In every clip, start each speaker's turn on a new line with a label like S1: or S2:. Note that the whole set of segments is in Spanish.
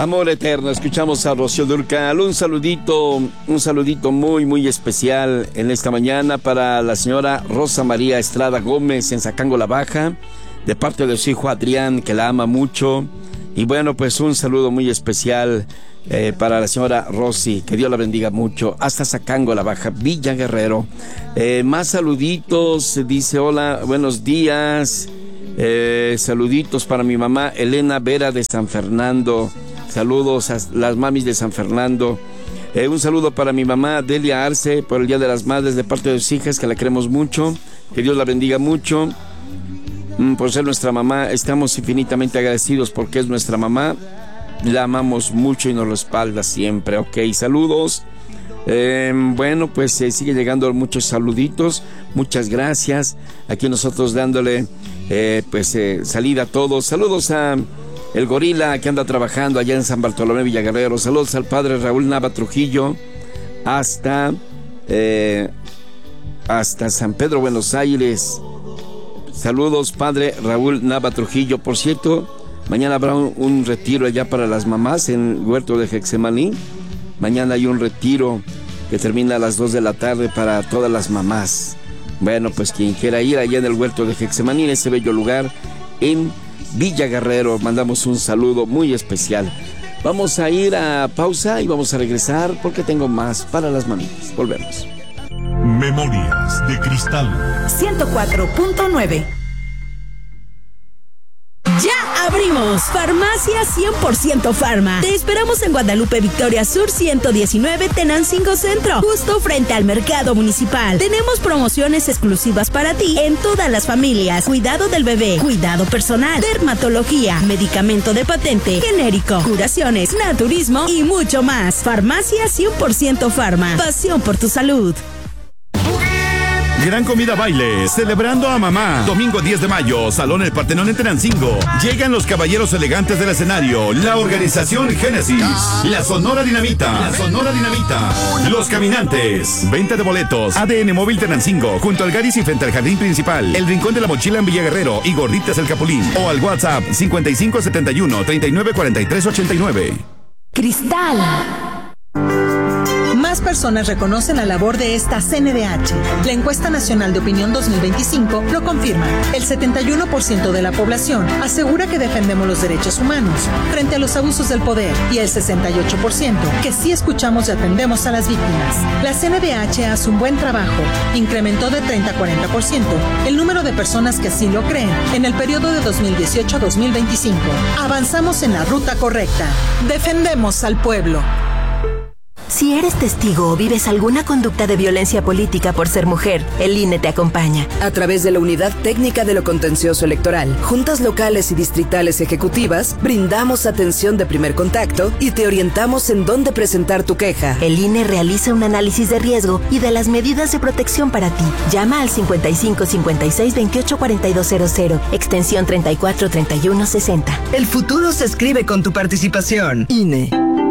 S1: Amor eterno, escuchamos a Rocío Dúrcal. Un saludito muy, muy especial en esta mañana para la señora Rosa María Estrada Gómez en Zacango la Baja, de parte de su hijo Adrián, que la ama mucho. Y bueno, pues un saludo muy especial para la señora Rosy, que Dios la bendiga mucho, hasta Zacango la Baja, Villa Guerrero. Más saluditos, dice: hola, buenos días. Saluditos para mi mamá Elena Vera de San Fernando. Saludos a las mamis de San Fernando. Un saludo para mi mamá Delia Arce por el Día de las Madres, de parte de sus hijas, que la queremos mucho. Que Dios la bendiga mucho por ser nuestra mamá. Estamos infinitamente agradecidos porque es nuestra mamá. La amamos mucho y nos respalda siempre. Ok, saludos. Bueno, pues sigue llegando muchos saluditos. Muchas gracias. Aquí nosotros dándole salida a todos. Saludos a el gorila que anda trabajando allá en San Bartolomé, Villaguerrero. Saludos al padre Raúl Nava Trujillo hasta San Pedro, Buenos Aires. Saludos, padre Raúl Nava Trujillo. Por cierto, mañana habrá un retiro allá para las mamás en el huerto de Getsemaní. Mañana hay un retiro que termina a las 2 de la tarde para todas las mamás. Bueno, pues quien quiera ir allá en el huerto de Getsemaní, en ese bello lugar en Villa Guerrero, mandamos un saludo muy especial. Vamos a ir a pausa y vamos a regresar porque tengo más para las mamitas. Volvemos.
S2: Memorias de Cristal
S3: 104.9. ¡Ya abrimos! Farmacia 100% Farma. Te esperamos en Guadalupe Victoria Sur 119, Tenancingo Centro, justo frente al Mercado Municipal. Tenemos promociones exclusivas para ti en todas las familias. Cuidado del bebé, cuidado personal, dermatología, medicamento de patente, genérico, curaciones, naturismo y mucho más. Farmacia 100% Farma. Pasión por tu salud.
S2: Gran comida baile, celebrando a mamá. Domingo 10 de mayo, Salón El Partenón en Tenancingo. Llegan los caballeros elegantes del escenario, la organización Génesis, la Sonora Dinamita, Los Caminantes. Venta de boletos, ADN Móvil Tenancingo, junto al Garis y frente al Jardín Principal, El Rincón de la Mochila en Villa Guerrero y Gorditas El Capulín. O al WhatsApp 5571-394389.
S3: Cristal. Más personas reconocen la labor de esta CNDH. La encuesta nacional de opinión 2025 lo confirma. El 71% de la población asegura que defendemos los derechos humanos frente a los abusos del poder y el 68% que sí escuchamos y atendemos a las víctimas. La CNDH hace un buen trabajo. Incrementó de 30 a 40% el número de personas que así lo creen en el periodo de 2018 a 2025. Avanzamos en la ruta correcta. Defendemos al pueblo.
S4: Si eres testigo o vives alguna conducta de violencia política por ser mujer, el INE te acompaña.
S5: A través de la Unidad Técnica de lo Contencioso Electoral, juntas locales y distritales ejecutivas, brindamos atención de primer contacto y te orientamos en dónde presentar tu queja.
S4: El INE realiza un análisis de riesgo y de las medidas de protección para ti. Llama al 55 56 28 4200, extensión 34 31 60.
S5: El futuro se escribe con tu participación. INE.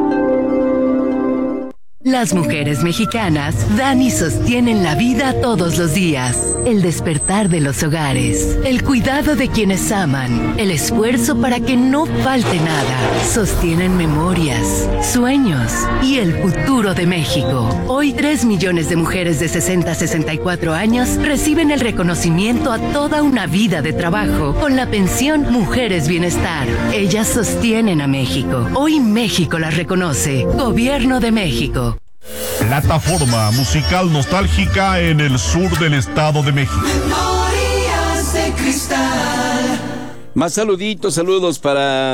S6: Las mujeres mexicanas dan y sostienen la vida todos los días. El despertar de los hogares, el cuidado de quienes aman, el esfuerzo para que no falte nada. Sostienen memorias, sueños y el futuro de México. Hoy 3 millones de mujeres de 60 a 64 años reciben el reconocimiento a toda una vida de trabajo con la pensión Mujeres Bienestar. Ellas sostienen a México. Hoy México las reconoce. Gobierno de México.
S2: Plataforma musical nostálgica en el sur del Estado de México.
S7: Memorias de Cristal.
S1: Más saludos para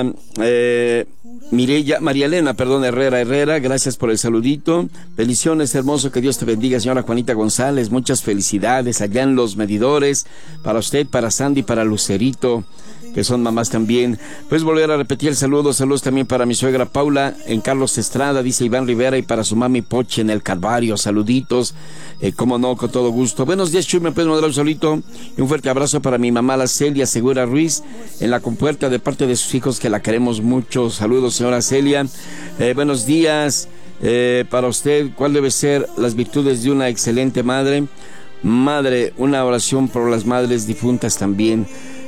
S1: María Elena Herrera, gracias por el saludito. Bendiciones, hermoso, que Dios te bendiga, señora Juanita González, muchas felicidades allá en Los Medidores, para usted, para Sandy, para Lucerito, que son mamás también. Pues volver a repetir el saludos también para mi suegra Paula en Carlos Estrada, dice Iván Rivera, y para su mami Poche en el Calvario, saluditos, cómo no, con todo gusto. Buenos días, Chuy, me puedes mandar un saludito y un fuerte abrazo para mi mamá, la Celia Segura Ruiz, en La Compuerta, de parte de sus hijos, que la queremos mucho. Saludos, señora Celia. Buenos días, para usted, ¿cuál debe ser las virtudes de una excelente madre? Madre, una oración por las madres difuntas también.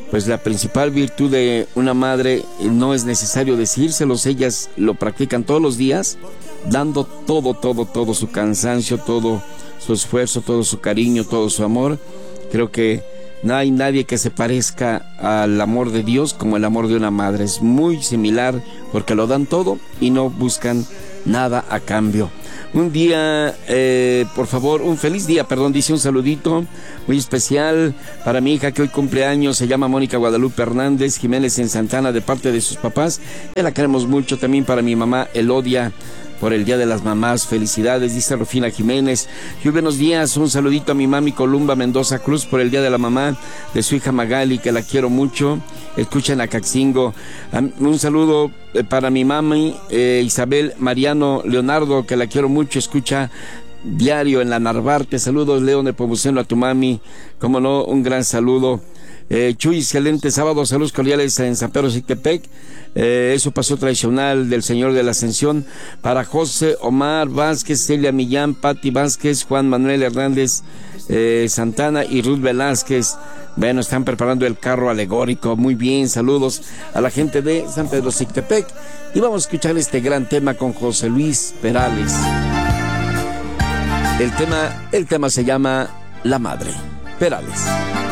S1: pues la principal virtud de una madre no es necesario decírselos, ellas lo practican todos los días, dando todo su cansancio, todo su esfuerzo, todo su cariño, todo su amor. Creo que no hay nadie que se parezca al amor de Dios como el amor de una madre. Es muy similar porque lo dan todo y no buscan nada a cambio. Un día, por favor, un feliz día, dice un saludito muy especial para mi hija que hoy cumple años, se llama Mónica Guadalupe Hernández Jiménez en Santana, de parte de sus papás. La queremos mucho. También para mi mamá Elodia, por el Día de las Mamás. Felicidades, dice Rufina Jiménez. Y buenos días, un saludito a mi mami Columba Mendoza Cruz por el Día de la Mamá de su hija Magali, que la quiero mucho. Escuchan a Caxingo. Un saludo para mi mami Isabel Mariano Leonardo, que la quiero mucho, escucha diario en la Narvarte. Saludos, León de Pomuceno, a tu mami. Como no, un gran saludo. Chuy, excelente sábado, saludos cordiales en San Pedro Xictepec. Eso pasó tradicional del Señor de la Ascensión para José Omar Vázquez, Celia Millán, Pati Vázquez, Juan Manuel Hernández Santana y Ruth Velázquez. Bueno, están preparando el carro alegórico. Muy bien, saludos a la gente de San Pedro Xictepec. Y vamos a escuchar este gran tema con José Luis Perales. El tema se llama La Madre. Perales.